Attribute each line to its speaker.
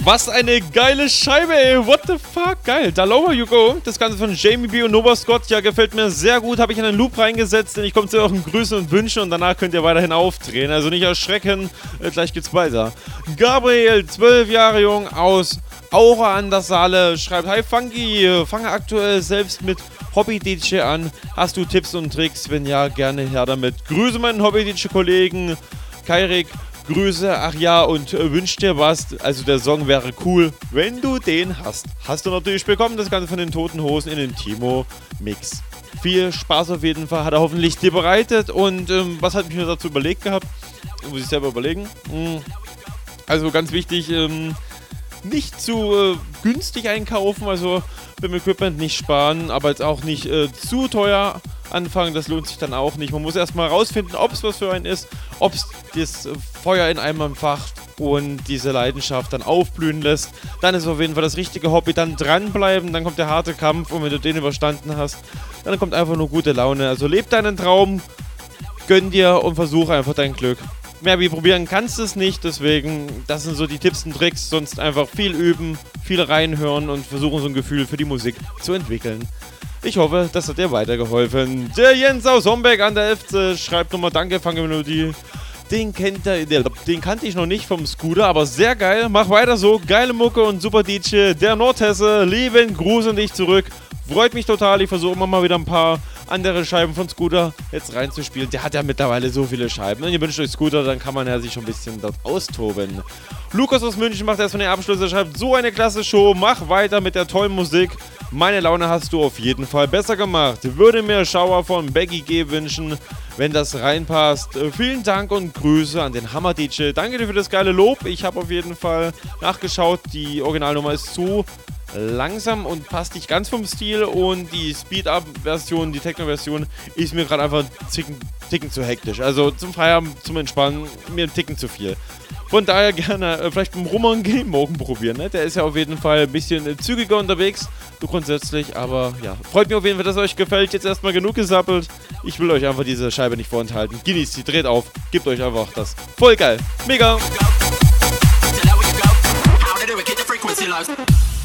Speaker 1: Was eine geile Scheibe, ey. What the fuck? Geil. Da Lower You Go. Das Ganze von Jamie B und Nova Scott. Ja, gefällt mir sehr gut. Habe ich in einen Loop reingesetzt. Denn ich komme zu euren Grüßen und Wünschen. Und danach könnt ihr weiterhin aufdrehen. Also nicht erschrecken. Gleich geht's weiter. Gabriel, 12 Jahre jung, aus Aura an der Saale. Schreibt: Hi Funky. Fange aktuell selbst mit Hobby-DJ an. Hast du Tipps und Tricks? Wenn ja, gerne her damit. Grüße meinen Hobby-DJ-Kollegen. Kairik. Grüße, ach ja, und wünsch dir was. Also der Song wäre cool, wenn du den hast. Hast du natürlich bekommen, das Ganze von den Toten Hosen in den Timo-Mix. Viel Spaß auf jeden Fall, hat er hoffentlich dir bereitet. Und was hat mich mir dazu überlegt gehabt? Muss ich selber überlegen. Also ganz wichtig, nicht zu günstig einkaufen, also beim Equipment nicht sparen, aber jetzt auch nicht zu teuer anfangen, das lohnt sich dann auch nicht. Man muss erstmal rausfinden, ob es was für einen ist, ob es das Feuer in einem entfacht und diese Leidenschaft dann aufblühen lässt. Dann ist auf jeden Fall das richtige Hobby, dann dranbleiben, dann kommt der harte Kampf und wenn du den überstanden hast, dann kommt einfach nur gute Laune. Also leb deinen Traum, gönn dir und versuch einfach dein Glück. Mehr wie probieren kannst du es nicht, deswegen, das sind so die Tipps und Tricks, sonst einfach viel üben, viel reinhören und versuchen so ein Gefühl für die Musik zu entwickeln. Ich hoffe, das hat dir weitergeholfen. Der Jens aus Homberg an der 11. schreibt nochmal: Danke, Fangemelodie. Den kannte ich noch nicht vom Scooter, aber sehr geil. Mach weiter so, geile Mucke und super DJ. Der Nordhesse, lieben Gruß an dich zurück. Freut mich total, ich versuche immer mal wieder ein paar andere Scheiben von Scooter jetzt reinzuspielen. Der hat ja mittlerweile so viele Scheiben. Wenn ihr wünscht euch Scooter, dann kann man ja sich schon ein bisschen dort austoben. Lukas aus München macht erst von den Abschlüsse, schreibt: So eine klasse Show, mach weiter mit der tollen Musik. Meine Laune hast du auf jeden Fall besser gemacht. Würde mir Schauer von Becky G wünschen, wenn das reinpasst. Vielen Dank und Grüße an den Hammer DJ. Danke dir für das geile Lob. Ich habe auf jeden Fall nachgeschaut, die Originalnummer ist zu langsam und passt nicht ganz vom Stil und die Speed-Up-Version, die Techno-Version ist mir gerade einfach einen Ticken zu hektisch. Also zum Feierabend, zum Entspannen, mir einen Ticken zu viel. Von daher gerne vielleicht beim Roman Game Morgen probieren. Ne? Der ist ja auf jeden Fall ein bisschen zügiger unterwegs, so grundsätzlich. Aber ja, freut mich auf jeden Fall, dass es euch gefällt. Jetzt erstmal genug gesappelt. Ich will euch einfach diese Scheibe nicht vorenthalten. Genießt sie, dreht auf, gebt euch einfach das. Voll geil, mega.